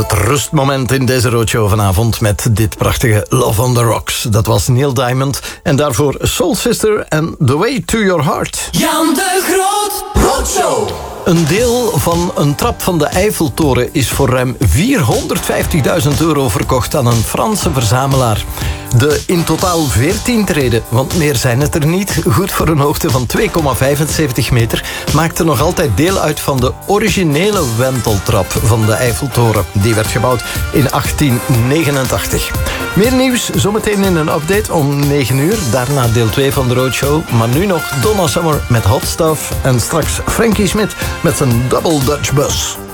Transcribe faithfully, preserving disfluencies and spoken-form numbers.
het rustmoment in deze roadshow vanavond met dit prachtige Love on the Rocks. Dat was Neil Diamond en daarvoor Soul Sister en The Way to Your Heart. Jan de Groot Roadshow. Een deel van een trap van de Eiffeltoren is voor ruim vierhonderdvijftigduizend euro verkocht aan een Franse verzamelaar. De in totaal veertien treden, want meer zijn het er niet, goed voor een hoogte van twee komma vijfenzeventig meter, maakte nog altijd deel uit van de originele wenteltrap van de Eiffeltoren. Die werd gebouwd in achttien negenentachtig. Meer nieuws zometeen in een update om negen uur. Daarna deel twee van de Roadshow. Maar nu nog Donna Summer met Hot Stuff. En straks Frankie Smith met zijn Double Dutch Bus.